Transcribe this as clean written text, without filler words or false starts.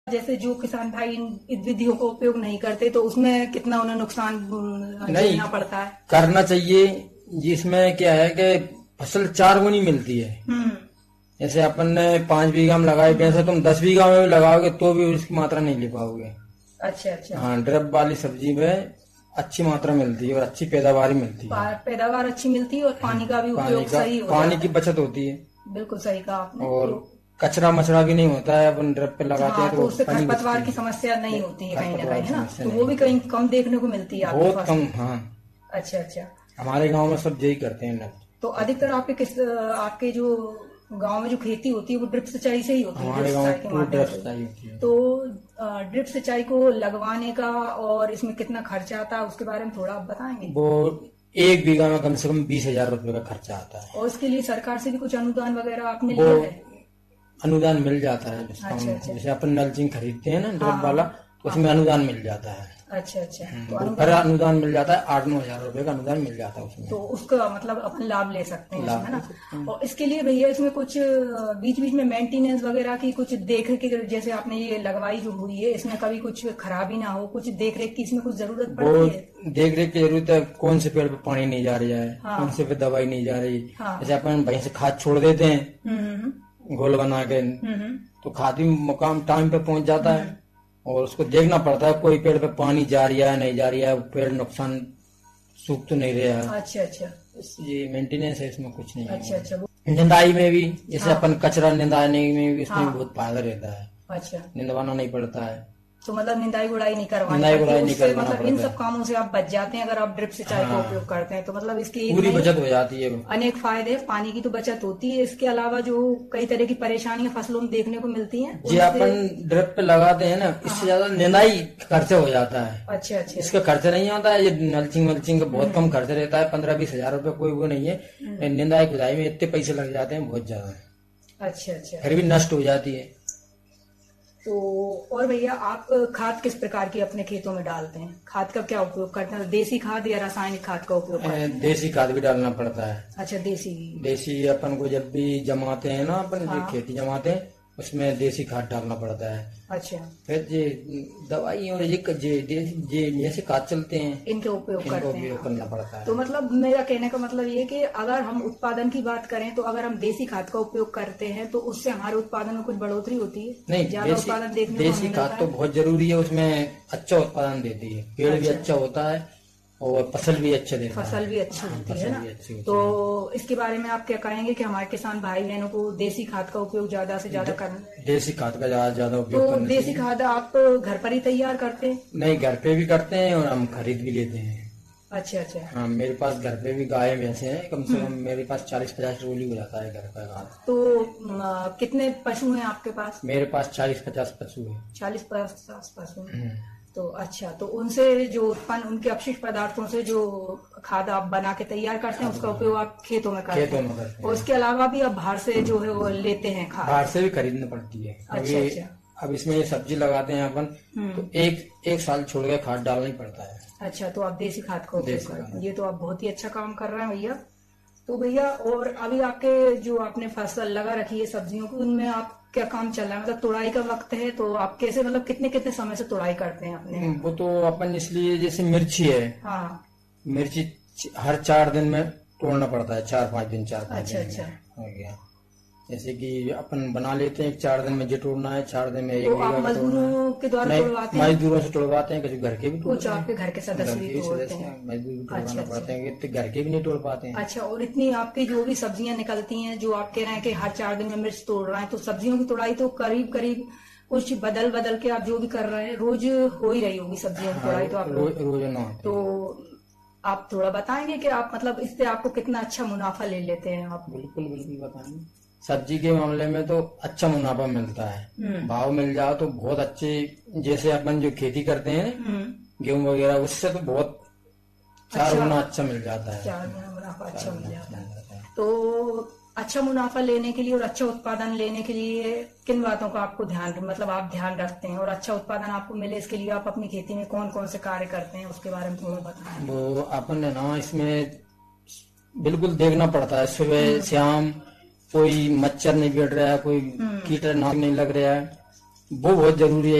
जैसे जो किसान भाई इन विधियों का उपयोग नहीं करते तो उसमें कितना उन्हें नुकसान झेलना पड़ता है? करना चाहिए। जिसमें क्या है कि फसल 4 गुनी मिलती है। जैसे अपन ने 5 बीघा में लगाए, वैसे तुम 10 बीघा में भी लगाओगे तो भी उसकी मात्रा नहीं ले पाओगे। अच्छा। हाँ, ड्रिप वाली सब्जी में अच्छी मात्रा मिलती है और अच्छी पैदावार मिलती है। पैदावार अच्छी मिलती है और पानी का भी उपयोग सही होता है। पानी की बचत होती है। बिल्कुल सही कहा आपने। और कचरा मचरा भी नहीं होता है, अपन ड्रिप पे लगाते हैं तो उससे खरपतवार की समस्या नहीं होती है कहीं ना कहीं, है ना? तो वो भी कहीं कम देखने को मिलती है, बहुत कम। हाँ, अच्छा। हमारे गांव में सब यही करते हैं। तो अधिकतर आपके जो गांव में जो खेती होती है वो ड्रिप सिंचाई से ही होती है? हमारे गांव में ड्रिप सिंचाई होती है। तो ड्रिप सिंचाई को लगवाने का और इसमें कितना खर्चा आता है उसके बारे में थोड़ा आप बताएंगे? वो 1 बीघा में कम से कम 20,000 रुपए का खर्चा आता है। और इसके लिए सरकार से भी कुछ अनुदान वगैरह आपने लिया है? अनुदान मिल जाता है। अच्छा। जैसे अपन नलचिंग खरीदते हैं ना ड्रिप वाला, तो उसमें अनुदान मिल जाता है। अच्छा। तो अनुदान मिल जाता है, 8-9 हजार रुपए का अनुदान मिल जाता है उसमें। तो उसका मतलब अपन लाभ ले सकते हैं इसमें ना। और इसके लिए भैया इसमें कुछ बीच बीच में मेंटेनेंस वगैरह की कुछ देख रेख, जैसे आपने ये लगवाई जो हुई है इसमें कभी कुछ खराबी ना हो, कुछ देख रेख की इसमें कुछ जरूरत पड़ती है? देख रेख की जरूरत है। कौन से पेड़ पे पानी नहीं जा रहा है, कौन से पे दवाई नहीं जा रही। जैसे अपन वहीं से खाद छोड़ देते हैं घोल बना के, तो खाद भी मुकाम टाइम पे पहुंच जाता है। और उसको देखना पड़ता है कोई पेड़ पे पानी जा रही है नहीं जा रही है, पेड़ नुकसान सूख तो नहीं रहा है। अच्छा। ये मेंटेनेंस है, इसमें कुछ नहीं है। अच्छा। निंदाई में भी जैसे अपन कचरा निंदाने में भी इसमें बहुत फायदा रहता है। अच्छा। निंदवाना नहीं पड़ता है। तो मतलब निंदाई गुड़ाई नहीं करवानी पड़ती, मतलब इन सब कामों से आप बच जाते हैं अगर आप ड्रिप सिंचाई का उपयोग करते हैं। तो मतलब इसकी पूरी बचत हो जाती है। अनेक फायदे, पानी की तो बचत होती है, इसके अलावा जो कई तरह की परेशानियां फसलों में देखने को मिलती हैं जी अपन ड्रिप पे लगाते हैं ना, इससे ज्यादा निंदाई खर्चा हो जाता है। अच्छा। इसका खर्चा नहीं आता है। ये नल्चिंग का बहुत कम खर्चा रहता है, 15-20 हजार रुपए कोई वो नहीं है। निंदाई खुदाई में इतने पैसे लग जाते हैं, बहुत ज्यादा। अच्छा। फिर भी नष्ट हो जाती है। तो और भैया आप खाद किस प्रकार की अपने खेतों में डालते हैं? खाद का क्या उपयोग करते हैं? देसी खाद या रासायनिक खाद का उपयोग करते हैं? देसी खाद भी डालना पड़ता है। अच्छा, देसी अपन को जब भी जमाते हैं ना, अपन खेती जमाते हैं उसमें देसी खाद डालना पड़ता है। अच्छा। फिर दवाई और जैसे खाद चलते हैं इनके उपयोग करना पड़ता है। तो मतलब मेरा कहने का मतलब ये कि अगर हम उत्पादन की बात करें तो अगर हम देसी खाद का उपयोग करते हैं तो उससे हमारे उत्पादन में कुछ बढ़ोतरी होती है? नहीं, ज्यादा उत्पादन देखने को देसी खाद तो बहुत जरूरी है, उसमें अच्छा उत्पादन देती है, पेड़ भी अच्छा होता है और फसल भी अच्छे देती है। फसल भी अच्छी होती है ना। तो इसके बारे में आप क्या कहेंगे कि हमारे किसान भाई बहनों को देसी खाद का उपयोग ज्यादा से ज्यादा करना? देसी खाद का ज्यादा उपयोग तो देसी खाद आप घर पर ही तैयार करते हैं? नहीं, घर पे भी करते हैं और हम खरीद भी लेते हैं। अच्छा। हाँ, मेरे पास घर पे भी गाय भैंसे हैं, कम से कम मेरे पास 40-50 ट्रॉली हो जाता है घर का घास। तो कितने पशु हैं आपके पास? मेरे पास 40-50 पशु है। 40-50 पशु। तो अच्छा, तो उनसे जो उत्पन्न, उनके अपशिष्ट पदार्थों से जो खाद आप बना के तैयार करते हैं उसका उपयोग आप खेतों में करते हैं? और उसके अलावा भी आप बाहर से जो है वो लेते हैं खाद? बाहर से भी खरीदनी पड़ती है। अच्छा। अब इसमें ये सब्जी लगाते हैं अपन, तो एक साल छोड़ के खाद डालना ही पड़ता है। अच्छा, तो आप देसी खाद का उपयोग करते हैं। ये तो आप बहुत ही अच्छा काम कर रहे हैं भैया। तो भैया और अभी आपके जो आपने फसल लगा रखी है सब्जियों की, उनमें आप क्या काम चल रहा है? मतलब तुड़ाई का वक्त है तो आप कैसे, मतलब कितने समय से तुड़ाई करते हैं अपने? वो तो अपन इसलिए, जैसे मिर्ची है, मिर्ची हर 4 दिन में तोड़ना पड़ता है, 4-5 दिन। अच्छा। हो गया। जैसे कि अपन बना लेते हैं 4 दिन में जो तोड़ना है, 4 दिन में 1 बीघा का मजदूरों के द्वारा तोड़वाते हैं? मजदूरों से तोड़वाते हैं, कुछ घर के भी कुछ आपके घर के सदस्य भी तोड़ते हैं? मजदूर भी तोड़वाना पड़ते हैं, तो घर के भी नहीं तोड़ पाते हैं। अच्छा। और इतनी आपकी जो भी सब्जियां निकलती हैं, जो आप कह रहे हैं कि हर 4 दिन में मिर्च तोड़ रहे हैं, तो सब्जियों की तोड़ाई तो करीब कुछ बदल के आप जो भी कर रहे हैं, रोज हो ही रही होगी सब्जियों की तोड़ाई? तो आप रोज ना। तो आप थोड़ा बताएंगे कि आप मतलब इससे आपको कितना अच्छा मुनाफा ले लेते हैं आप? बिल्कुल बताएंगे। सब्जी के मामले में तो अच्छा मुनाफा मिलता है, भाव मिल जाओ तो बहुत अच्छे। जैसे अपन जो खेती करते हैं गेहूं वगैरह, उससे तो बहुत 4 गुना अच्छा मिल जाता है। 4 गुना मुनाफा अच्छा मिल जाता है। तो अच्छा मुनाफा लेने के लिए और अच्छा उत्पादन लेने के लिए किन बातों का आपको आप ध्यान रखते हैं? और अच्छा उत्पादन आपको मिले इसके लिए आप अपनी खेती में कौन कौन से कार्य करते हैं, उसके बारे में थोड़ा बताएं। वो अपन है ना, इसमें बिल्कुल देखना पड़ता है, सुबह शाम कोई मच्छर नहीं बैठ रहा है, कोई कीटनाशक नहीं लग रहा है, वो बहुत जरूरी है।